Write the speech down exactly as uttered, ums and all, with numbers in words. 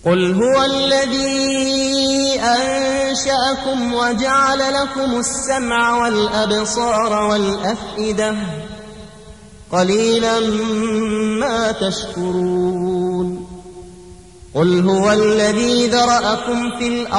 قل هو الذي أنشأكم وجعل لكم السمع والأبصار والأفئدة قليلا ما تشكرون. قل هو الذي ذرأكم في الأرض